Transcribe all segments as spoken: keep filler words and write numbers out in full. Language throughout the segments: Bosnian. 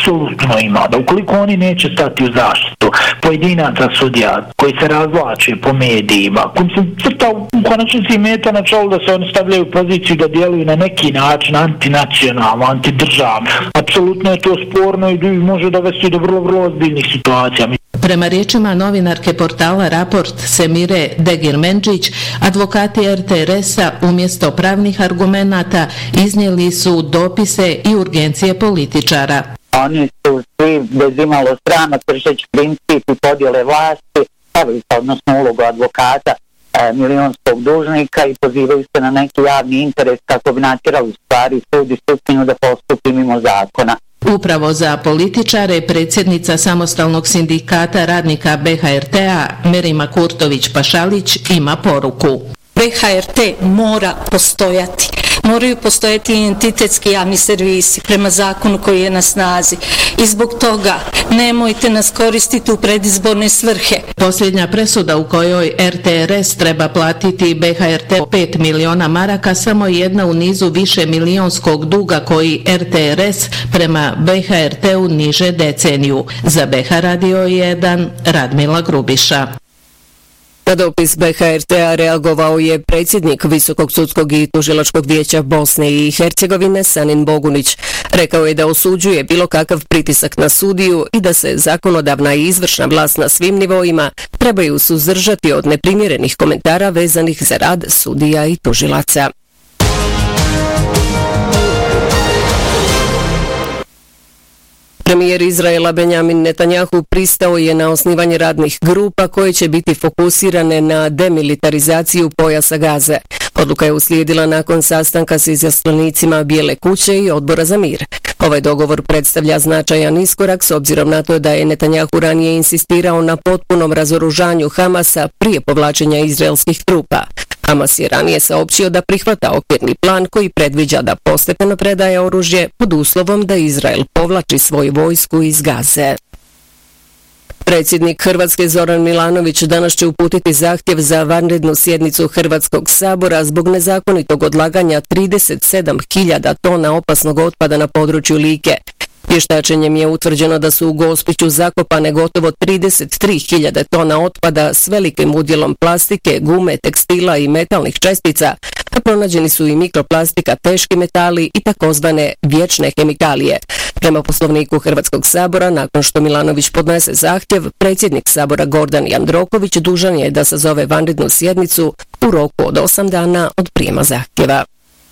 apsolutno ima, da ukoliko oni neće stati u zaštitu pojedinaca sudija koji se razvlače po medijima, kojim se crta u konačnici meta na čelu da se oni stavljaju u poziciju da djeluju na neki način antinacionalno, antidržavno. Apsolutno je to sporno i može dovesti do vrlo, vrlo ozbiljnih situacija. Prema riječima novinarke portala Raport Semire Degirmendžić, advokati er te er es-a umjesto pravnih argumenata iznijeli su dopise i urgencije političara. Oni su svi bez imalo srama kršeći princip i podjele vlasti, stavili se odnosno ulogu advokata e, milionskog dužnika i pozivaju se na neki javni interes kako bi natjerali stvari sud i sudkinju da postupi mimo zakona. Upravo za političare predsjednica samostalnog sindikata radnika be ha er te-a Merima Kurtović-Pašalić ima poruku. be ha er te mora postojati. Moraju postojati entitetski javni servisi prema zakonu koji je na snazi. I zbog toga nemojte nas koristiti u predizborne svrhe. Posljednja presuda u kojoj er te er es treba platiti be ha er te pet miliona maraka samo jedna u nizu više milionskog duga koji er te er es prema be ha er te-u niže deceniju. Za be ha Radio jedan Radmila Grubiša. Na dopis be ha er te-a reagovao je predsjednik Visokog sudskog i tužilačkog vijeća Bosne i Hercegovine Sanin Bogunić. Rekao je da osuđuje bilo kakav pritisak na sudiju i da se zakonodavna i izvršna vlast na svim nivoima trebaju suzdržati od neprimjerenih komentara vezanih za rad sudija i tužilaca. Premijer Izraela Benjamin Netanjahu pristao je na osnivanje radnih grupa koje će biti fokusirane na demilitarizaciju pojasa Gaze. Odluka je uslijedila nakon sastanka s izaslanicima Bijele kuće i Odbora za mir. Ovaj dogovor predstavlja značajan iskorak s obzirom na to da je Netanjahu ranije insistirao na potpunom razoružanju Hamasa prije povlačenja izraelskih trupa. Hamas je ranije saopćio da prihvata okvirni plan koji predviđa da postepeno predaje oružje pod uslovom da Izrael povlači svoju vojsku iz Gaze. Predsjednik Hrvatske Zoran Milanović danas će uputiti zahtjev za vanrednu sjednicu Hrvatskog sabora zbog nezakonitog odlaganja trideset sedam hiljada tona opasnog otpada na području Like. Vještačenjem je utvrđeno da su u Gospiću zakopane gotovo trideset tri hiljade tona otpada s velikim udjelom plastike, gume, tekstila i metalnih čestica, a pronađeni su i mikroplastika, teški metali i takozvane vječne kemikalije. Prema poslovniku Hrvatskog sabora, nakon što Milanović podnese zahtjev, predsjednik sabora Gordan Jandroković dužan je da sazove vanrednu sjednicu u roku od osam dana od prijema zahtjeva.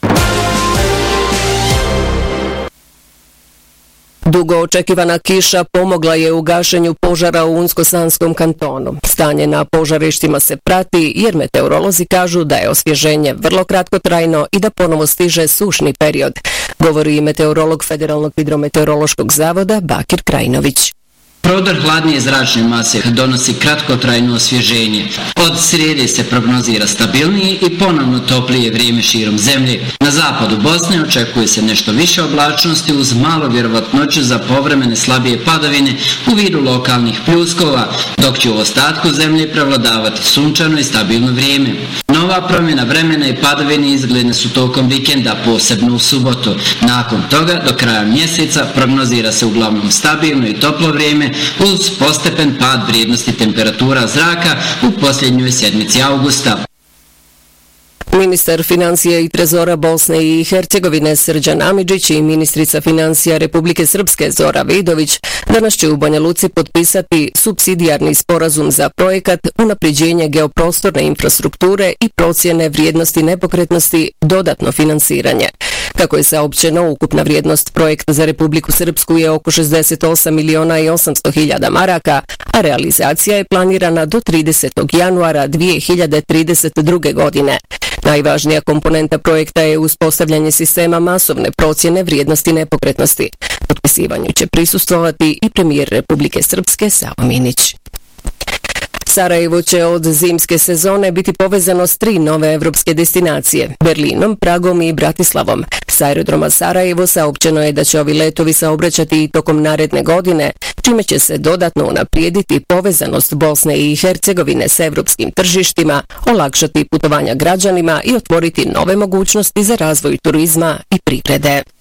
Dugo očekivana kiša pomogla je u gašenju požara u Unsko-Sanskom kantonu. Stanje na požarištima se prati jer meteorolozi kažu da je osvježenje vrlo kratkotrajno i da ponovo stiže sušni period, govori i meteorolog Federalnog hidrometeorološkog zavoda Bakir Krajinović. Prodor hladnije zračne mase donosi kratkotrajno osvježenje. Od srijede se prognozira stabilnije i ponovno toplije vrijeme širom zemlje. Na zapadu Bosne očekuje se nešto više oblačnosti uz malo vjerovatnoću za povremene slabije padavine u vidu lokalnih pljuskova, dok će u ostatku zemlje prevladavati sunčano i stabilno vrijeme. Nova promjena vremena i padavine izgledne su tokom vikenda, posebno u subotu. Nakon toga, do kraja mjeseca, prognozira se uglavnom stabilno i toplo vrijeme uz postepen pad vrijednosti temperatura zraka u posljednjoj sedmici augusta. Ministar financija i trezora Bosne i Hercegovine Srđan Amidžić i ministrica financija Republike Srpske Zora Vidović danas će u Banja Luci potpisati supsidijarni sporazum za projekat unapređenja geoprostorne infrastrukture i procjene vrijednosti nepokretnosti dodatno finansiranje. Kako je saopćeno, ukupna vrijednost projekta za Republiku Srpsku je oko šezdeset osam miliona i osamsto hiljada maraka, a realizacija je planirana do tridesetog januara dvije hiljade trideset druge. godine. Najvažnija komponenta projekta je uspostavljanje sistema masovne procjene vrijednosti nepokretnosti. Potpisivanju će prisustvovati i premijer Republike Srpske Savo Minić. Sarajevo će od zimske sezone biti povezano s tri nove evropske destinacije, Berlinom, Pragom i Bratislavom. S aerodroma Sarajevo saopćeno je da će ovi letovi saobraćati i tokom naredne godine, čime će se dodatno unaprijediti povezanost Bosne i Hercegovine s evropskim tržištima, olakšati putovanja građanima i otvoriti nove mogućnosti za razvoj turizma i privrede.